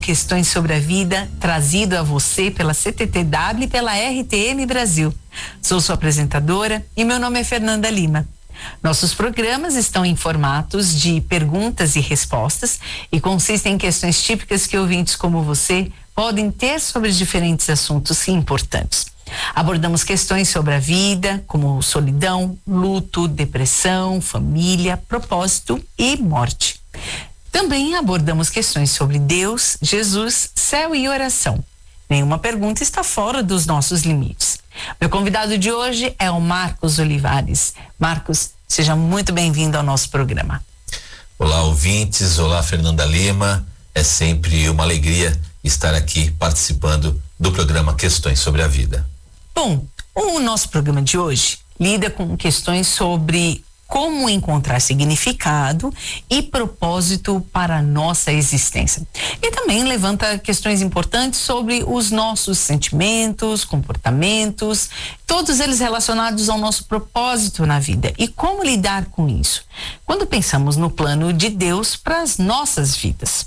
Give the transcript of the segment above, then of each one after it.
Questões sobre a vida, trazido a você pela CTTW e pela RTM Brasil. Sou sua apresentadora e meu nome é Fernanda Lima. Nossos programas estão em formatos de perguntas e respostas e consistem em questões típicas que ouvintes como você podem ter sobre diferentes assuntos importantes. Abordamos questões sobre a vida, como solidão, luto, depressão, família, propósito e morte. Também abordamos questões sobre Deus, Jesus, céu e oração. Nenhuma pergunta está fora dos nossos limites. Meu convidado de hoje é o Marcos Olivares. Marcos, seja muito bem-vindo ao nosso programa. Olá, ouvintes. Olá, Fernanda Lima. É sempre uma alegria estar aqui participando do programa Questões sobre a Vida. Bom, o nosso programa de hoje lida com questões sobre como encontrar significado e propósito para a nossa existência. E também levanta questões importantes sobre os nossos sentimentos, comportamentos, todos eles relacionados ao nosso propósito na vida e como lidar com isso, quando pensamos no plano de Deus para as nossas vidas.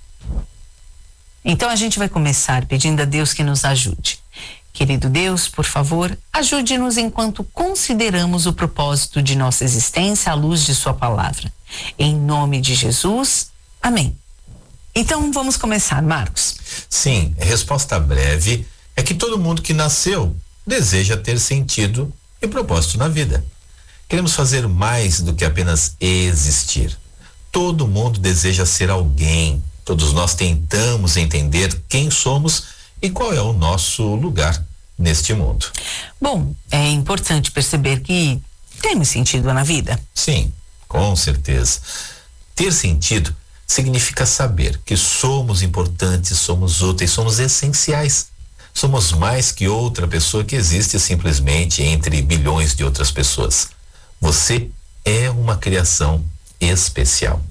Então a gente vai começar pedindo a Deus que nos ajude. Querido Deus, por favor, ajude-nos enquanto consideramos o propósito de nossa existência à luz de sua palavra. Em nome de Jesus, amém. Então vamos começar, Marcos. Sim, a resposta breve é que todo mundo que nasceu deseja ter sentido e propósito na vida. Queremos fazer mais do que apenas existir. Todo mundo deseja ser alguém. Todos nós tentamos entender quem somos e qual é o nosso lugar neste mundo. Bom, é importante perceber que temos sentido na vida. Sim, com certeza. Ter sentido significa saber que somos importantes, somos úteis, somos essenciais. Somos mais que outra pessoa que existe simplesmente entre bilhões de outras pessoas. Você é uma criação especial.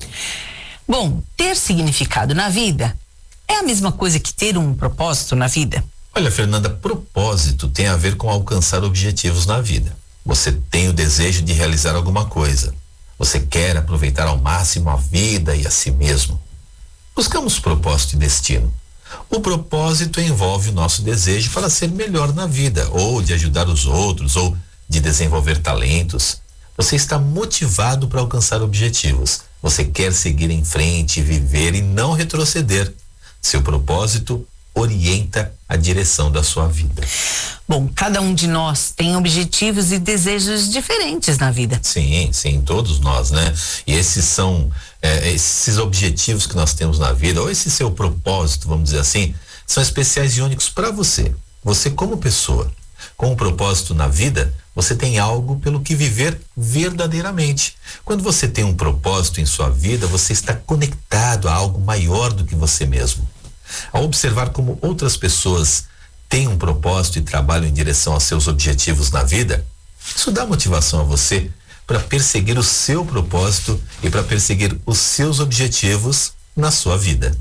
Bom, ter significado na vida é a mesma coisa que ter um propósito na vida? Olha, Fernanda, propósito tem a ver com alcançar objetivos na vida. Você tem o desejo de realizar alguma coisa. Você quer aproveitar ao máximo a vida e a si mesmo. Buscamos propósito e destino. O propósito envolve o nosso desejo para ser melhor na vida, ou de ajudar os outros, ou de desenvolver talentos. Você está motivado para alcançar objetivos. Você quer seguir em frente, viver e não retroceder. Seu propósito orienta a direção da sua vida. Bom, cada um de nós tem objetivos e desejos diferentes na vida. Sim, todos nós, né? E esses são esses objetivos que nós temos na vida, ou esse seu propósito, vamos dizer assim, são especiais e únicos para você. Você como pessoa, com um propósito na vida, você tem algo pelo que viver verdadeiramente. Quando você tem um propósito em sua vida, você está conectado a algo maior do que você mesmo. Ao observar como outras pessoas têm um propósito e trabalham em direção aos seus objetivos na vida, isso dá motivação a você para perseguir o seu propósito e para perseguir os seus objetivos na sua vida.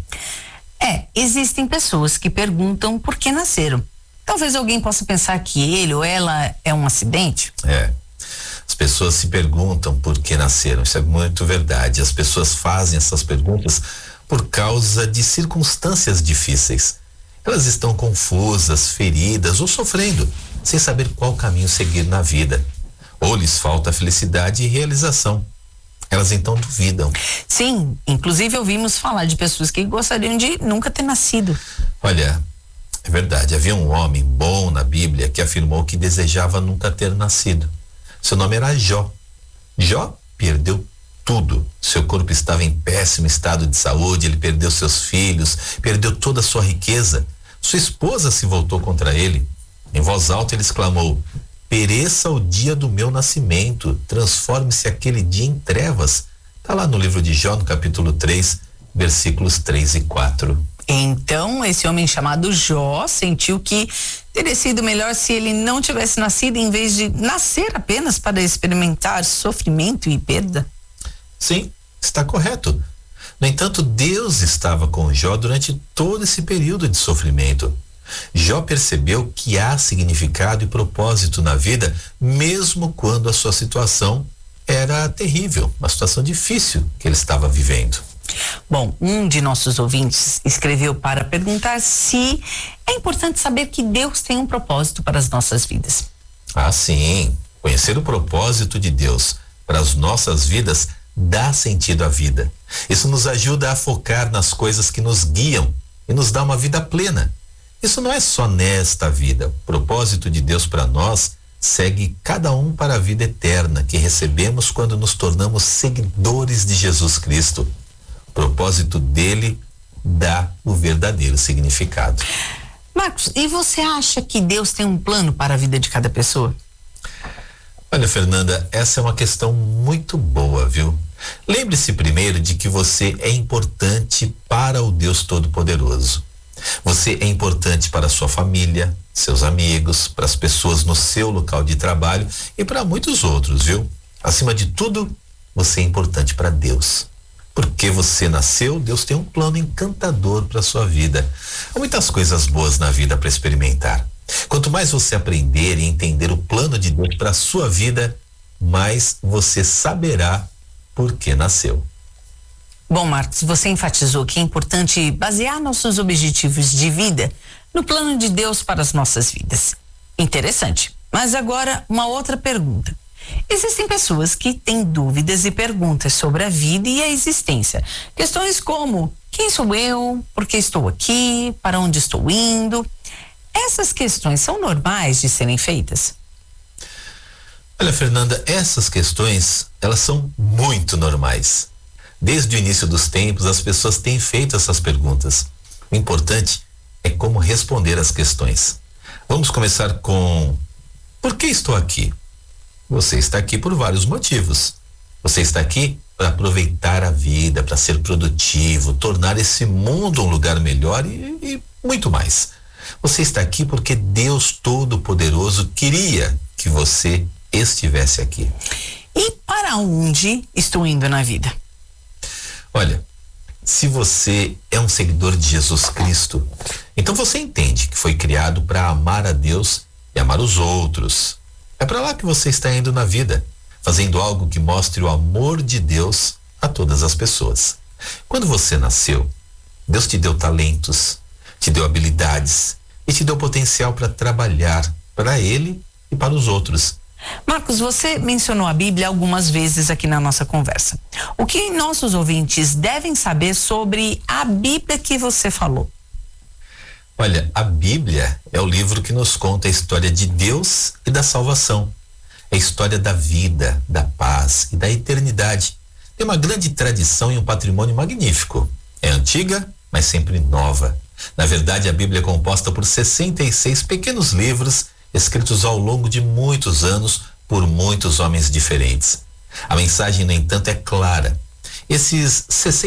Existem pessoas que perguntam por que nasceram. Talvez alguém possa pensar que ele ou ela é um acidente. As pessoas se perguntam por que nasceram, isso é muito verdade. As pessoas fazem essas perguntas por causa de circunstâncias difíceis. Elas estão confusas, feridas ou sofrendo, sem saber qual caminho seguir na vida. Ou lhes falta felicidade e realização. Elas então duvidam. Sim, inclusive ouvimos falar de pessoas que gostariam de nunca ter nascido. Olha, é verdade, havia um homem bom na Bíblia que afirmou que desejava nunca ter nascido. Seu nome era Jó. Jó perdeu tudo. Seu corpo estava em péssimo estado de saúde, ele perdeu seus filhos, perdeu toda a sua riqueza. Sua esposa se voltou contra ele. Em voz alta ele exclamou: pereça o dia do meu nascimento, transforme-se aquele dia em trevas. Está lá no livro de Jó, no capítulo 3, versículos 3 e 4. Então, esse homem chamado Jó sentiu que teria sido melhor se ele não tivesse nascido, em vez de nascer apenas para experimentar sofrimento e perda. Sim, está correto. No entanto, Deus estava com Jó durante todo esse período de sofrimento. Jó percebeu que há significado e propósito na vida, mesmo quando a sua situação era terrível, uma situação difícil que ele estava vivendo. Bom, um de nossos ouvintes escreveu para perguntar se é importante saber que Deus tem um propósito para as nossas vidas. Ah, sim. Conhecer o propósito de Deus para as nossas vidas dá sentido à vida. Isso nos ajuda a focar nas coisas que nos guiam e nos dá uma vida plena. Isso não é só nesta vida. O propósito de Deus para nós segue cada um para a vida eterna que recebemos quando nos tornamos seguidores de Jesus Cristo. O propósito dele dá o verdadeiro significado. Marcos, e você acha que Deus tem um plano para a vida de cada pessoa? Olha, Fernanda, essa é uma questão muito boa, viu? Lembre-se primeiro de que você é importante para o Deus Todo-Poderoso. Você é importante para a sua família, seus amigos, para as pessoas no seu local de trabalho e para muitos outros, viu? Acima de tudo, você é importante para Deus. Porque você nasceu, Deus tem um plano encantador para a sua vida. Há muitas coisas boas na vida para experimentar. Quanto mais você aprender e entender o plano de Deus para a sua vida, mais você saberá por que nasceu. Bom, Marcos, você enfatizou que é importante basear nossos objetivos de vida no plano de Deus para as nossas vidas. Interessante. Mas agora, uma outra pergunta. Existem pessoas que têm dúvidas e perguntas sobre a vida e a existência. Questões como: quem sou eu? Por que estou aqui? Para onde estou indo? Essas questões são normais de serem feitas? Olha, Fernanda, essas questões, elas são muito normais. Desde o início dos tempos, as pessoas têm feito essas perguntas. O importante é como responder às questões. Vamos começar com: por que estou aqui? Você está aqui por vários motivos. Você está aqui para aproveitar a vida, para ser produtivo, tornar esse mundo um lugar melhor e muito mais. Você está aqui porque Deus Todo-Poderoso queria que você estivesse aqui. E para onde estou indo na vida? Olha, se você é um seguidor de Jesus Cristo, então você entende que foi criado para amar a Deus e amar os outros. É para lá que você está indo na vida, fazendo algo que mostre o amor de Deus a todas as pessoas. Quando você nasceu, Deus te deu talentos, te deu habilidades e te deu potencial para trabalhar para Ele e para os outros. Marcos, você mencionou a Bíblia algumas vezes aqui na nossa conversa. O que nossos ouvintes devem saber sobre a Bíblia que você falou? Olha, a Bíblia é o livro que nos conta a história de Deus e da salvação. É a história da vida, da paz e da eternidade. Tem uma grande tradição e um patrimônio magnífico. É antiga, mas sempre nova. Na verdade, a Bíblia é composta por 66 pequenos livros escritos ao longo de muitos anos por muitos homens diferentes. A mensagem, no entanto, é clara. Esses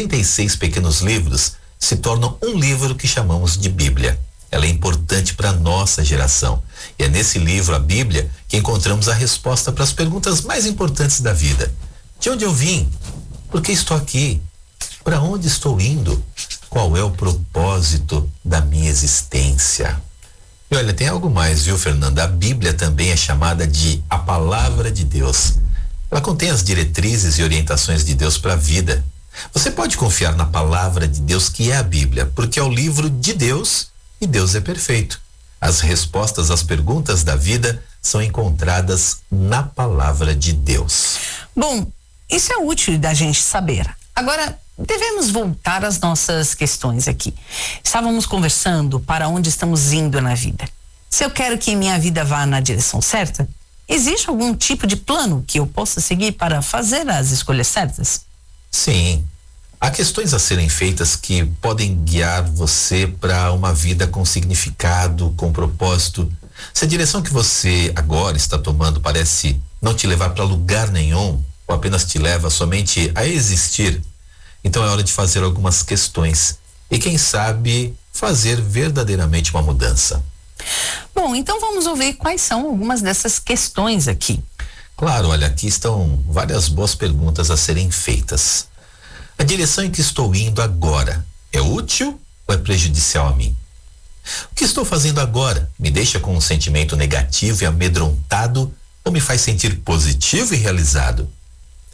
66 pequenos livros se tornam um livro que chamamos de Bíblia. Ela é importante para a nossa geração. E é nesse livro, a Bíblia, que encontramos a resposta para as perguntas mais importantes da vida. De onde eu vim? Por que estou aqui? Para onde estou indo? Qual é o propósito da minha existência? E olha, tem algo mais, viu, Fernanda? A Bíblia também é chamada de a Palavra de Deus. Ela contém as diretrizes e orientações de Deus para a vida. Você pode confiar na Palavra de Deus, que é a Bíblia, porque é o livro de Deus e Deus é perfeito. As respostas às perguntas da vida são encontradas na Palavra de Deus. Bom, isso é útil da gente saber. Agora, devemos voltar às nossas questões aqui. Estávamos conversando para onde estamos indo na vida. Se eu quero que minha vida vá na direção certa, existe algum tipo de plano que eu possa seguir para fazer as escolhas certas? Sim. Há questões a serem feitas que podem guiar você para uma vida com significado, com propósito. Se a direção que você agora está tomando parece não te levar para lugar nenhum, ou apenas te leva somente a existir, então é hora de fazer algumas questões e, quem sabe, fazer verdadeiramente uma mudança. Bom, então vamos ouvir quais são algumas dessas questões aqui. Claro, olha, aqui estão várias boas perguntas a serem feitas. A direção em que estou indo agora é útil ou é prejudicial a mim? O que estou fazendo agora me deixa com um sentimento negativo e amedrontado ou me faz sentir positivo e realizado?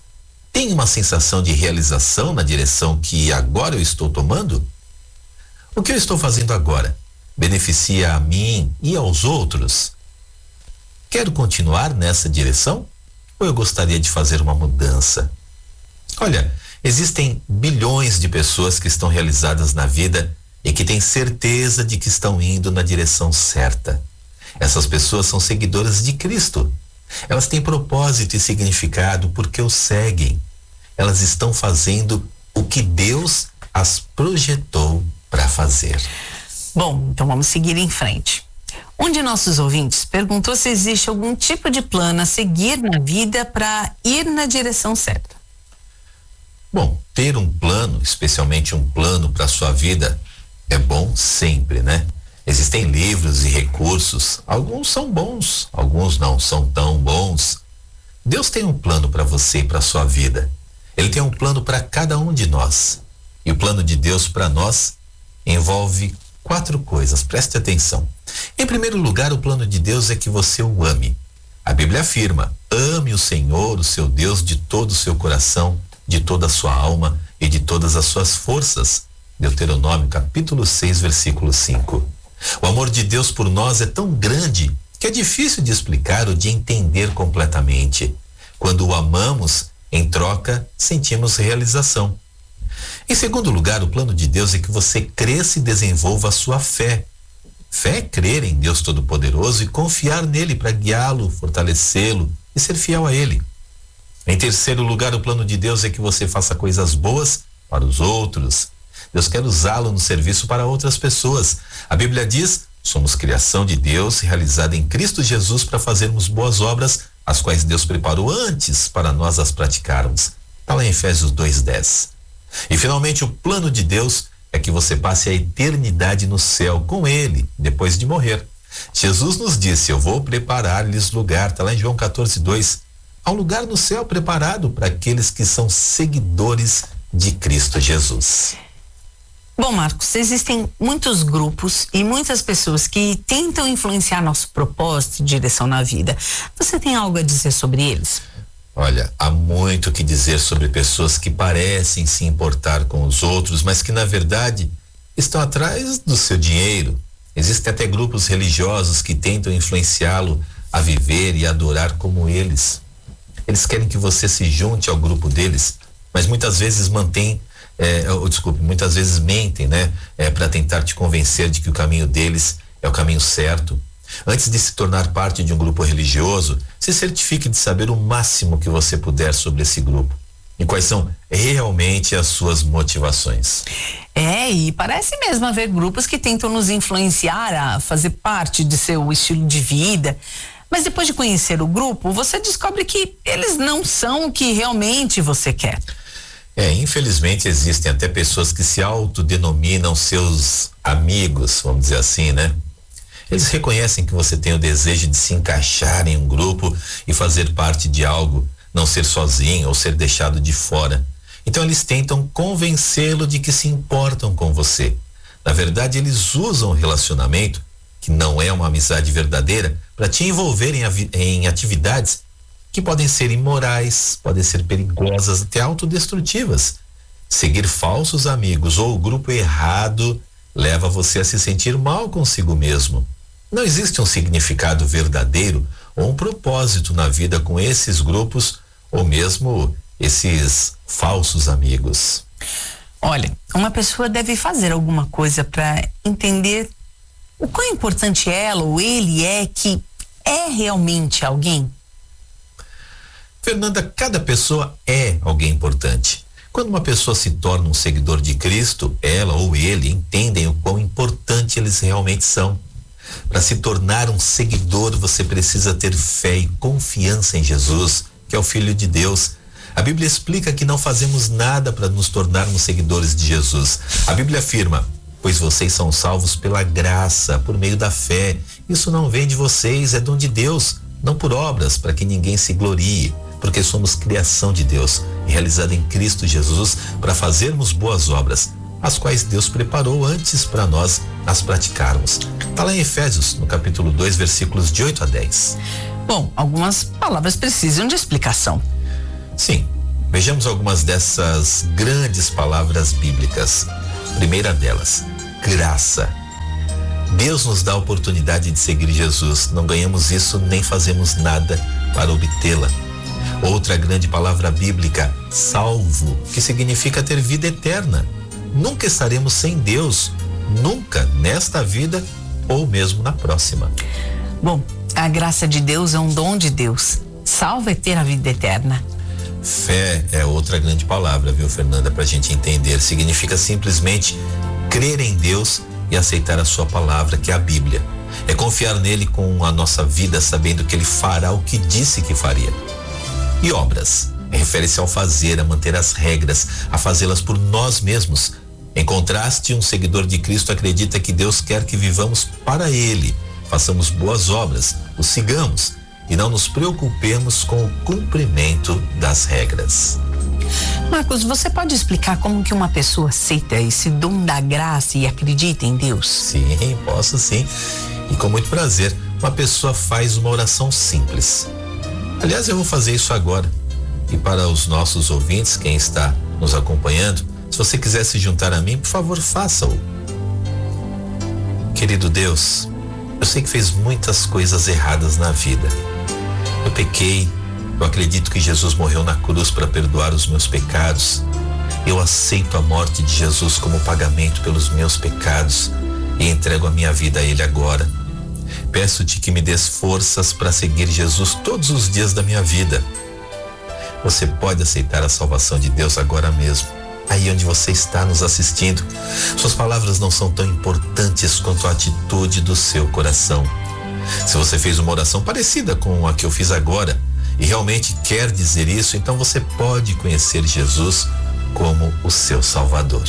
Tem uma sensação de realização na direção que agora eu estou tomando? O que eu estou fazendo agora beneficia a mim e aos outros? Quero continuar nessa direção? Ou eu gostaria de fazer uma mudança? Olha, existem bilhões de pessoas que estão realizadas na vida e que têm certeza de que estão indo na direção certa. Essas pessoas são seguidoras de Cristo. Elas têm propósito e significado porque o seguem. Elas estão fazendo o que Deus as projetou para fazer. Bom, então vamos seguir em frente. Um de nossos ouvintes perguntou se existe algum tipo de plano a seguir na vida para ir na direção certa. Bom, ter um plano, especialmente um plano para sua vida, é bom sempre, né? Existem livros e recursos, alguns são bons, alguns não são tão bons. Deus tem um plano para você e para sua vida. Ele tem um plano para cada um de nós. E o plano de Deus para nós envolve 4 coisas, preste atenção. Em primeiro lugar, o plano de Deus é que você o ame. A Bíblia afirma: ame o Senhor, o seu Deus, de todo o seu coração, de toda a sua alma e de todas as suas forças. Deuteronômio capítulo 6, versículo 5. O amor de Deus por nós é tão grande que é difícil de explicar ou de entender completamente. Quando o amamos, em troca, sentimos realização. Em segundo lugar, o plano de Deus é que você cresça e desenvolva a sua fé. Fé é crer em Deus Todo-Poderoso e confiar nele para guiá-lo, fortalecê-lo e ser fiel a ele. Em terceiro lugar, o plano de Deus é que você faça coisas boas para os outros. Deus quer usá-lo no serviço para outras pessoas. A Bíblia diz: somos criação de Deus, realizada em Cristo Jesus para fazermos boas obras, as quais Deus preparou antes para nós as praticarmos. Está lá em Efésios 2:10. E finalmente, o plano de Deus é que você passe a eternidade no céu com ele, depois de morrer. Jesus nos disse: eu vou preparar-lhes lugar. Está lá em João 14:2. Há um lugar no céu preparado para aqueles que são seguidores de Cristo Jesus. Bom, Marcos, existem muitos grupos e muitas pessoas que tentam influenciar nosso propósito e direção na vida. Você tem algo a dizer sobre eles? Olha, há muito o que dizer sobre pessoas que parecem se importar com os outros, mas que na verdade estão atrás do seu dinheiro. Existem até grupos religiosos que tentam influenciá-lo a viver e adorar como eles. Eles querem que você se junte ao grupo deles, mas muitas vezes muitas vezes mentem, né? Para tentar te convencer de que o caminho deles é o caminho certo. Antes de se tornar parte de um grupo religioso, se certifique de saber o máximo que você puder sobre esse grupo e quais são realmente as suas motivações. E parece mesmo haver grupos que tentam nos influenciar a fazer parte de seu estilo de vida, mas depois de conhecer o grupo, você descobre que eles não são o que realmente você quer. Infelizmente existem até pessoas que se autodenominam seus amigos, vamos dizer assim, né? Eles reconhecem que você tem o desejo de se encaixar em um grupo e fazer parte de algo, não ser sozinho ou ser deixado de fora. Então eles tentam convencê-lo de que se importam com você. Na verdade, eles usam o relacionamento, que não é uma amizade verdadeira, para te envolver em atividades que podem ser imorais, podem ser perigosas, até autodestrutivas. Seguir falsos amigos ou o grupo errado leva você a se sentir mal consigo mesmo. Não existe um significado verdadeiro ou um propósito na vida com esses grupos ou mesmo esses falsos amigos. Olha, uma pessoa deve fazer alguma coisa para entender o quão importante ela ou ele é, que é realmente alguém. Fernanda, cada pessoa é alguém importante. Quando uma pessoa se torna um seguidor de Cristo, ela ou ele entendem o quão importante eles realmente são. Para se tornar um seguidor, você precisa ter fé e confiança em Jesus, que é o Filho de Deus. A Bíblia explica que não fazemos nada para nos tornarmos seguidores de Jesus. A Bíblia afirma: pois vocês são salvos pela graça, por meio da fé. Isso não vem de vocês, é dom de Deus, não por obras, para que ninguém se glorie. Porque somos criação de Deus, realizada em Cristo Jesus, para fazermos boas obras, as quais Deus preparou antes para nós as praticarmos. Está lá em Efésios, no capítulo 2, versículos de 8 a 10. Bom, algumas palavras precisam de explicação. Sim, Vejamos algumas dessas grandes palavras bíblicas. Primeira delas, graça. Deus nos dá a oportunidade de seguir Jesus. Não ganhamos isso nem fazemos nada para obtê-la. Outra grande palavra bíblica, salvo, que significa ter vida eterna. Nunca estaremos sem Deus, nunca, nesta vida ou mesmo na próxima. Bom, a graça de Deus é um dom de Deus. Salvo é ter a vida eterna. Fé é outra grande palavra, viu, Fernanda, pra gente entender. Significa simplesmente crer em Deus e aceitar a sua palavra, que é a Bíblia. É confiar nele com a nossa vida, sabendo que ele fará o que disse que faria. E obras, refere-se ao fazer, a manter as regras, a fazê-las por nós mesmos. Em contraste, um seguidor de Cristo acredita que Deus quer que vivamos para ele, façamos boas obras, o sigamos e não nos preocupemos com o cumprimento das regras. Marcos, você pode explicar como que uma pessoa aceita esse dom da graça e acredita em Deus? Sim, posso sim. E com muito prazer, uma pessoa faz uma oração simples. Aliás, eu vou fazer isso agora. E para os nossos ouvintes, quem está nos acompanhando, se você quiser se juntar a mim, por favor, faça-o. Querido Deus, eu sei que fez muitas coisas erradas na vida. Eu pequei, eu acredito que Jesus morreu na cruz para perdoar os meus pecados. Eu aceito a morte de Jesus como pagamento pelos meus pecados e entrego a minha vida a Ele agora. Peço-te que me des forças para seguir Jesus todos os dias da minha vida. Você pode aceitar a salvação de Deus agora mesmo, aí onde você está nos assistindo. Suas palavras não são tão importantes quanto a atitude do seu coração. Se você fez uma oração parecida com a que eu fiz agora e realmente quer dizer isso, então você pode conhecer Jesus como o seu Salvador.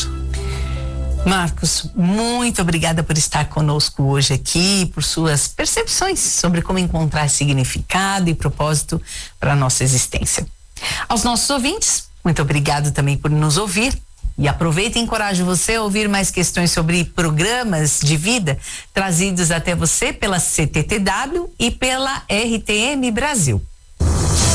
Marcos, muito obrigada por estar conosco hoje aqui, por suas percepções sobre como encontrar significado e propósito para a nossa existência. Aos nossos ouvintes, muito obrigado também por nos ouvir. E aproveita e encorajo você a ouvir mais questões sobre programas de vida trazidos até você pela CTTW e pela RTM Brasil.